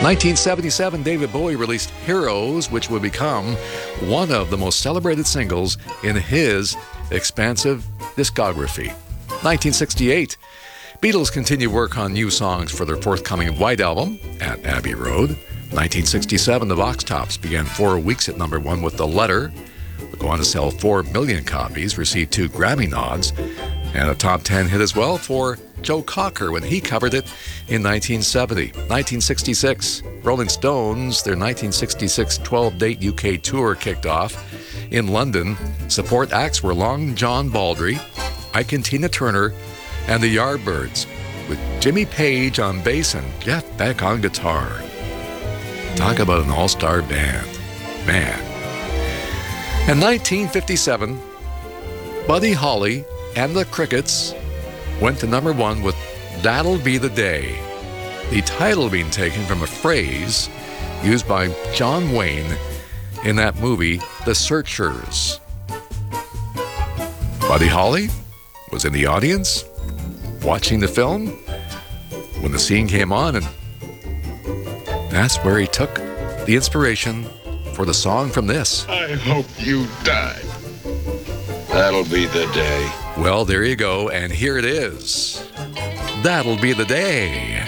1977, David Bowie released Heroes, which would become one of the most celebrated singles in his expansive discography. 1968, Beatles continued work on new songs for their forthcoming White Album at Abbey Road. 1967, the Vox Tops began 4 weeks at number 1 with The Letter. Would go on to sell 4 million copies, received 2 Grammy nods, and a top 10 hit as well for Joe Cocker when he covered it in 1970. 1966, Rolling Stones, their 1966 12-date UK tour kicked off in London. Support acts were Long John Baldry, Ike and Tina Turner, and the Yardbirds, with Jimmy Page on bass and Jeff Beck on guitar. Talk about an all-star band. Man. In 1957, Buddy Holly and the Crickets went to number 1 with That'll Be the Day, the title being taken from a phrase used by John Wayne in that movie, The Searchers. Buddy Holly was in the audience watching the film when the scene came on, and that's where he took the inspiration for the song from this. I hope you die. That'll be the day. Well, there you go, and here it is. That'll be the day.